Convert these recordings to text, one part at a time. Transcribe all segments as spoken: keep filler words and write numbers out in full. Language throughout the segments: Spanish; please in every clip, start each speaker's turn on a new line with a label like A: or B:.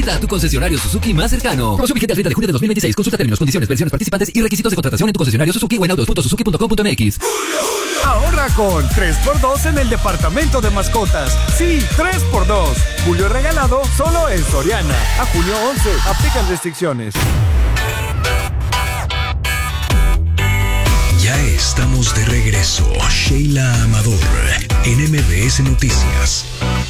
A: Visita tu concesionario Suzuki más cercano. Promoción vigente al treinta de junio de dos mil veintiséis. Consulta términos, condiciones, versiones participantes y requisitos de contratación en tu concesionario Suzuki o en autos punto suzuki punto com punto m x.
B: Ahorra con tres por dos en el departamento de mascotas. Sí, tres por dos. Julio regalado solo en Soriana. A junio once. Aplican restricciones.
C: Ya estamos de regreso. Sheila Amador en M B S Noticias.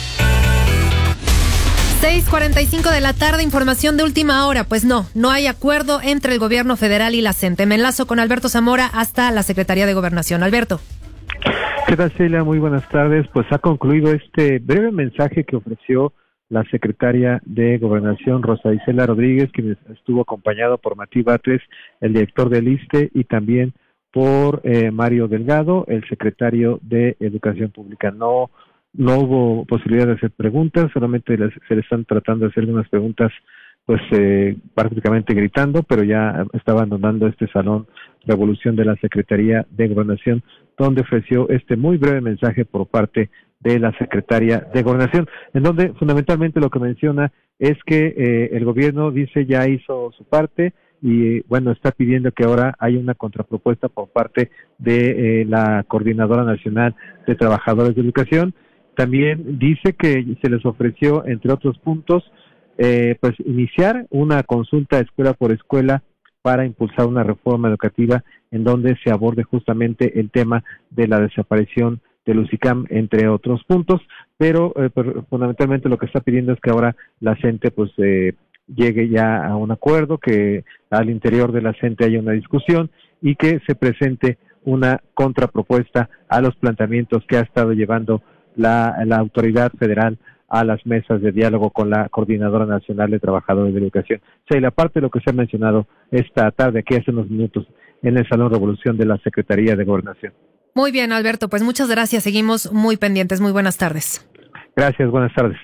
D: seis cuarenta y cinco de la tarde, información de última hora. Pues no, no hay acuerdo entre el gobierno federal y la CENTE. Me enlazo con Alberto Zamora hasta la Secretaría de Gobernación. Alberto.
E: ¿Qué tal, Sheila? Muy buenas tardes. Pues ha concluido este breve mensaje que ofreció la secretaria de Gobernación, Rosa Isela Rodríguez, quien estuvo acompañado por Matí Batres, el director del ISSSTE, y también por eh, Mario Delgado, el secretario de Educación Pública. No no hubo posibilidad de hacer preguntas, solamente les, se le están tratando de hacer unas preguntas, pues eh, prácticamente gritando, pero ya está abandonando este salón Revolución de la Secretaría de Gobernación, donde ofreció este muy breve mensaje por parte de la Secretaría de Gobernación, en donde fundamentalmente lo que menciona es que eh, el gobierno dice ya hizo su parte, y bueno, está pidiendo que ahora haya una contrapropuesta por parte de eh, la Coordinadora Nacional de Trabajadores de Educación. También dice que se les ofreció, entre otros puntos, eh, pues iniciar una consulta escuela por escuela para impulsar una reforma educativa en donde se aborde justamente el tema de la desaparición del UCICAM, entre otros puntos, pero, eh, pero fundamentalmente lo que está pidiendo es que ahora la CENTE pues eh, llegue ya a un acuerdo, que al interior de la CENTE haya una discusión y que se presente una contrapropuesta a los planteamientos que ha estado llevando la, la autoridad federal a las mesas de diálogo con la Coordinadora Nacional de Trabajadores de Educación. O sea, y la parte de lo que se ha mencionado esta tarde, aquí hace unos minutos, en el Salón Revolución de la Secretaría de Gobernación.
D: Muy bien, Alberto, pues muchas gracias, seguimos muy pendientes. Muy buenas tardes.
E: Gracias, buenas tardes.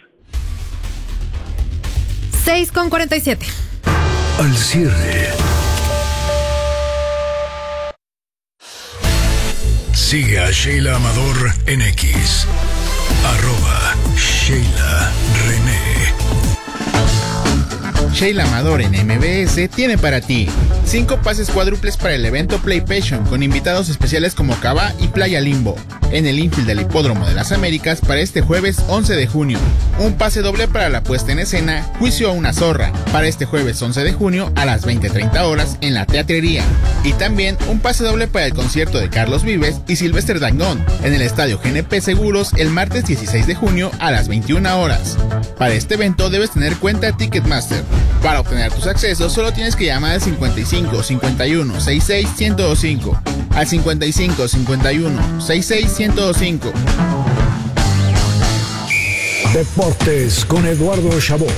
D: seis con cuarenta y siete.
C: Al cierre. Sigue a Sheila Amador en X. Arroba Sheila René.
F: Sheila Amador en M B S tiene para ti cinco pases cuádruples para el evento Play Passion con invitados especiales como Cava y Playa Limbo en el infield del Hipódromo de las Américas para este jueves once de junio. Un pase doble para la puesta en escena Juicio a una zorra para este jueves once de junio a las veinte treinta horas en la Teatrería. Y también un pase doble para el concierto de Carlos Vives y Sylvester Dangond en el Estadio G N P Seguros el martes dieciséis de junio a las veintiuna horas. Para este evento debes tener cuenta Ticketmaster. Para obtener tus accesos solo tienes que llamar al cincuenta y cinco cincuenta y uno sesenta y seis ciento cinco, al cincuenta y cinco cincuenta y uno sesenta y seis ciento cinco.
C: Deportes con Eduardo Chabot.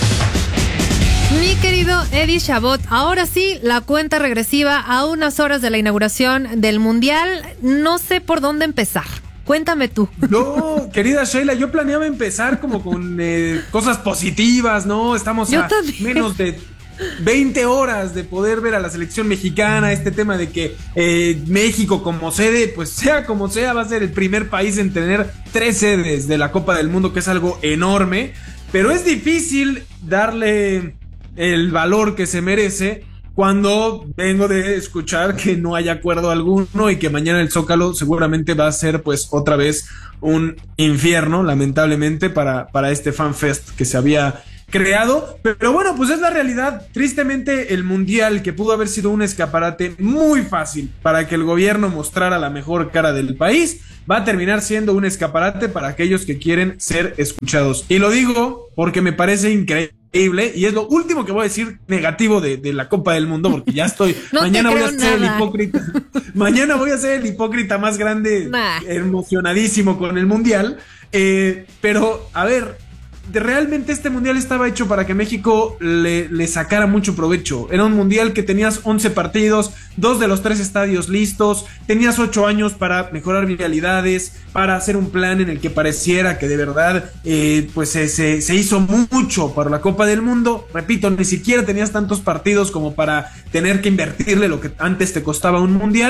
D: Mi querido Eddie Chabot, ahora sí, la cuenta regresiva a unas horas de la inauguración del Mundial. No sé por dónde empezar. Cuéntame tú.
G: No, querida Sheila, yo planeaba empezar como con eh, cosas positivas, ¿no? Estamos
D: yo
G: a
D: también.
G: menos de veinte horas de poder ver a la selección mexicana. Este tema de que eh, México como sede, pues sea como sea, va a ser el primer país en tener tres sedes de la Copa del Mundo, que es algo enorme. Pero es difícil darle el valor que se merece cuando vengo de escuchar que no hay acuerdo alguno y que mañana el Zócalo seguramente va a ser pues otra vez un infierno, lamentablemente, para, para este FanFest que se había creado. Pero bueno, pues es la realidad. Tristemente, el Mundial, que pudo haber sido un escaparate muy fácil para que el gobierno mostrara la mejor cara del país, va a terminar siendo un escaparate para aquellos que quieren ser escuchados. Y lo digo porque me parece increíble. Y es lo último que voy a decir negativo de, de la Copa del Mundo, porque ya estoy
D: no
G: mañana voy a ser
D: nada.
G: el hipócrita mañana voy a ser el hipócrita más grande,
D: nah.
G: emocionadísimo con el Mundial, eh, pero a ver, de, realmente este Mundial estaba hecho para que México le, le sacara mucho provecho. Era un Mundial que tenías once partidos, dos de los tres estadios listos, tenías ocho años para mejorar vialidades, para hacer un plan en el que pareciera que de verdad eh, pues se, se, se hizo mucho para la Copa del Mundo. Repito, ni siquiera tenías tantos partidos como para tener que invertirle lo que antes te costaba un Mundial.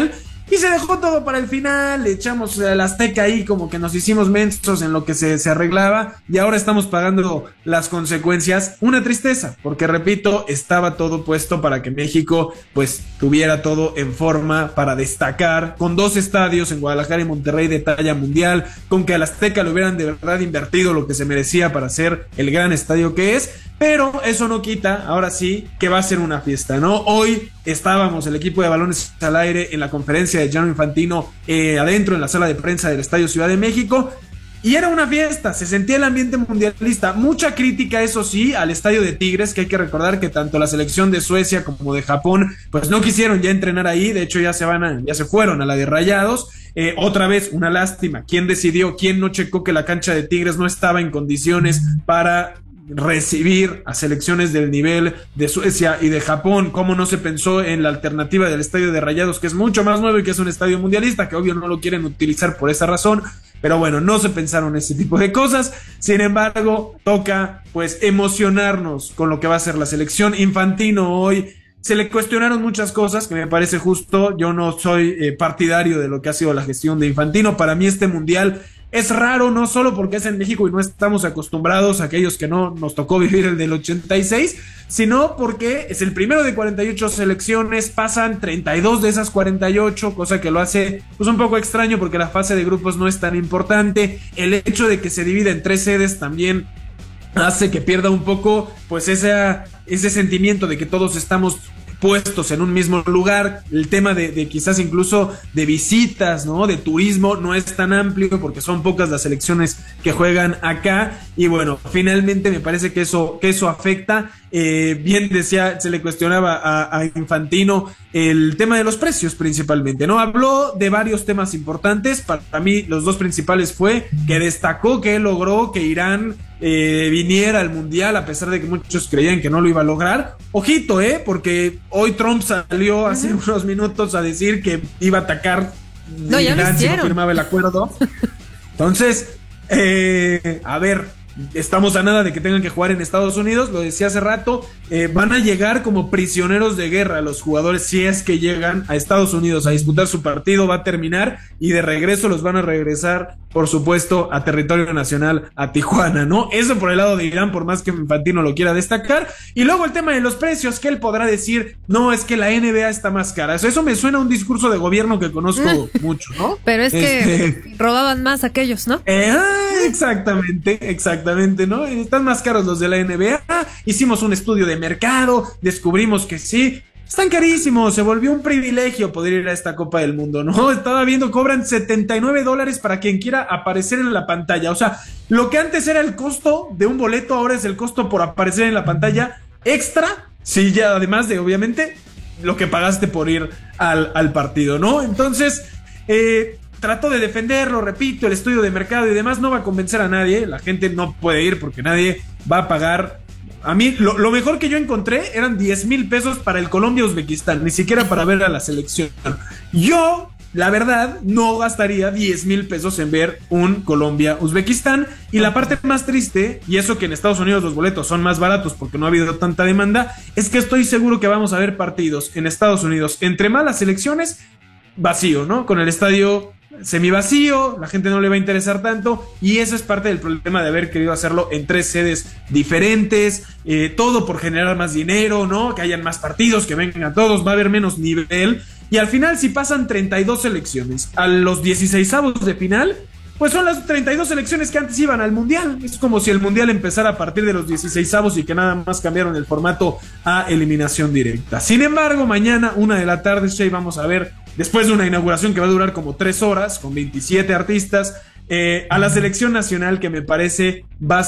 G: Y se dejó todo para el final, le echamos el Azteca ahí como que nos hicimos mensos en lo que se, se arreglaba y ahora estamos pagando las consecuencias. Una tristeza, porque repito, estaba todo puesto para que México pues tuviera todo en forma para destacar, con dos estadios en Guadalajara y Monterrey de talla mundial, con que al Azteca le hubieran de verdad invertido lo que se merecía para ser el gran estadio que es. Pero eso no quita, ahora sí, que va a ser una fiesta, ¿no? Hoy estábamos, el equipo de Balones al Aire, en la conferencia de Gianni Infantino, eh, adentro en la sala de prensa del Estadio Ciudad de México, y era una fiesta, se sentía el ambiente mundialista. Mucha crítica, eso sí, al Estadio de Tigres, que hay que recordar que tanto la selección de Suecia como de Japón, pues no quisieron ya entrenar ahí, de hecho ya se van a, ya se fueron a la de Rayados. Eh, otra vez, una lástima, ¿quién decidió, quién no checó que la cancha de Tigres no estaba en condiciones para recibir a selecciones del nivel de Suecia y de Japón? ¿Cómo no se pensó en la alternativa del estadio de Rayados, que es mucho más nuevo y que es un estadio mundialista, que obvio no lo quieren utilizar por esa razón? Pero bueno, no se pensaron ese tipo de cosas. Sin embargo, toca pues emocionarnos con lo que va a ser la selección. Infantino hoy se le cuestionaron muchas cosas que me parece justo. Yo no soy eh, partidario de lo que ha sido la gestión de Infantino. Para mí este mundial es raro, no solo porque es en México y no estamos acostumbrados a aquellos que no nos tocó vivir el del ochenta y seis, sino porque es el primero de cuarenta y ocho selecciones, pasan treinta y dos de esas cuarenta y ocho, cosa que lo hace pues un poco extraño porque la fase de grupos no es tan importante. El hecho de que se divida en tres sedes también hace que pierda un poco pues esa, ese sentimiento de que todos estamos puestos en un mismo lugar. El tema de, de quizás incluso de visitas, ¿no? De turismo no es tan amplio porque son pocas las selecciones que juegan acá y bueno, finalmente me parece que eso, que eso afecta. Eh, bien decía, se le cuestionaba a, a Infantino el tema de los precios principalmente, ¿no? Habló de varios temas importantes. Para mí los dos principales fue que destacó que él logró que Irán eh, viniera al mundial a pesar de que muchos creían que no lo iba a lograr. Ojito, eh, porque hoy Trump salió hace uh-huh. unos minutos a decir que iba a atacar
D: no,
G: Irán si no firmaba el acuerdo. Entonces, eh, a ver, estamos a nada de que tengan que jugar en Estados Unidos, lo decía hace rato, eh, van a llegar como prisioneros de guerra los jugadores si es que llegan a Estados Unidos a disputar su partido, va a terminar y de regreso los van a regresar, por supuesto, a territorio nacional, a Tijuana, ¿no? Eso por el lado de Irán, por más que Infantino lo quiera destacar. Y luego el tema de los precios, que él podrá decir, no, es que la N B A está más cara. Eso, eso me suena a un discurso de gobierno que conozco mucho, ¿no?
D: Pero es
G: este...
D: que robaban más aquellos, ¿no?
G: Eh, exactamente, exactamente, ¿no? Están más caros los de la N B A. Hicimos un estudio de mercado, descubrimos que sí, están carísimos, se volvió un privilegio poder ir a esta Copa del Mundo, ¿no? Estaba viendo, cobran setenta y nueve dólares para quien quiera aparecer en la pantalla. O sea, lo que antes era el costo de un boleto, ahora es el costo por aparecer en la pantalla extra, sí, ya además de, obviamente, lo que pagaste por ir al, al partido, ¿no? Entonces, eh... trato de defenderlo, repito, el estudio de mercado y demás no va a convencer a nadie, la gente no puede ir porque nadie va a pagar. A mí, lo, lo mejor que yo encontré eran diez mil pesos para el Colombia-Uzbekistán, ni siquiera para ver a la selección. Yo, la verdad, no gastaría diez mil pesos en ver un Colombia-Uzbekistán. Y la parte más triste, y eso que en Estados Unidos los boletos son más baratos porque no ha habido tanta demanda, es que estoy seguro que vamos a ver partidos en Estados Unidos entre malas selecciones, vacío, ¿no? Con el estadio semivacío, la gente no le va a interesar tanto y eso es parte del problema de haber querido hacerlo en tres sedes diferentes, eh, todo por generar más dinero, ¿no? Que hayan más partidos, que vengan todos, va a haber menos nivel y al final si pasan treinta y dos selecciones a los dieciseisavos de final, pues son las treinta y dos selecciones que antes iban al mundial. Es como si el mundial empezara a partir de los dieciseisavos y que nada más cambiaron el formato a eliminación directa. Sin embargo, mañana, una de la tarde, Shea, vamos a ver, después de una inauguración que va a durar como tres horas, con veintisiete artistas, eh, a la selección nacional que me parece va a